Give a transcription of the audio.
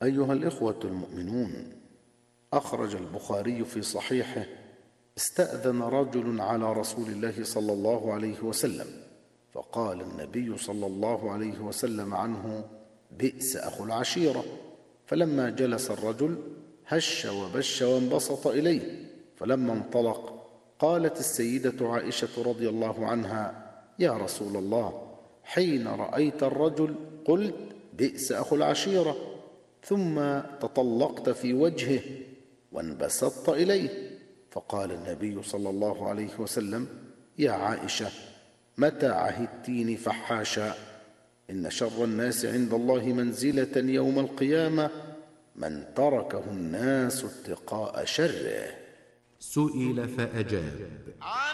أيها الإخوة المؤمنون، أخرج البخاري في صحيحه: استأذن رجل على رسول الله صلى الله عليه وسلم، فقال النبي صلى الله عليه وسلم عنه: بئس أخو العشيرة. فلما جلس الرجل هش وبش وانبسط إليه، فلما انطلق قالت السيدة عائشة رضي الله عنها: يا رسول الله، حين رأيت الرجل قلت: بئس أخو العشيرة، ثم تطلقت في وجهه وانبسطت إليه. فقال النبي صلى الله عليه وسلم: يا عائشة، متى عهدتيني فحاشا؟ إن شر الناس عند الله منزلة يوم القيامة من تركه الناس اتقاء شره. سئل فأجاب: